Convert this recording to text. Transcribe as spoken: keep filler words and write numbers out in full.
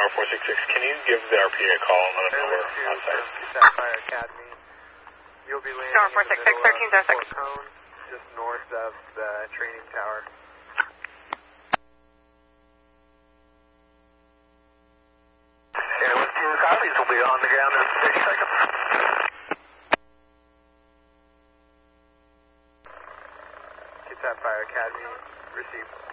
Tower four six six, can you give the R P A a call on the number on site? Sapphire Academy. You'll be landing Tower four six six, thirteen zero six. Cone, just north of the training tower. Airlift two copies will be on the ground in thirty seconds. Sapphire Academy, received.